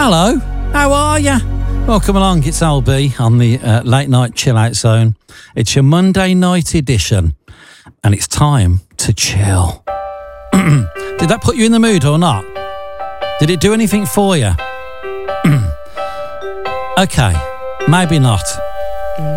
Hello, how are you? Welcome along, it's LB on the Late Night Chill Out Zone. It's your Monday night edition, and it's time to chill. Did that put you in the mood or not? Did it do anything for you? Okay, maybe not.